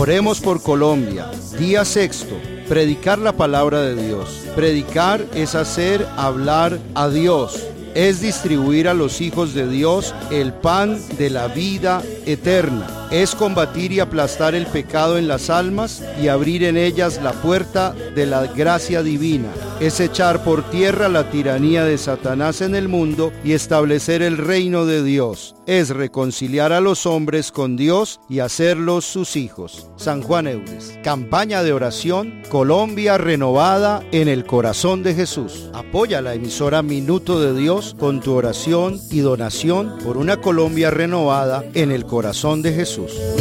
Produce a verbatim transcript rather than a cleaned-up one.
Oremos por Colombia. Día sexto. Predicar la palabra de Dios. Predicar es hacer hablar a Dios. Es distribuir a los hijos de Dios el pan de la vida eterna. Es combatir y aplastar el pecado en las almas y abrir en ellas la puerta de la gracia divina. Es echar por tierra la tiranía de Satanás en el mundo y establecer el reino de Dios. Es reconciliar a los hombres con Dios y hacerlos sus hijos. San Juan Eudes. Campaña de oración Colombia renovada en el corazón de Jesús. Apoya la emisora Minuto de Dios con tu oración y donación por una Colombia renovada en el corazón de Jesús.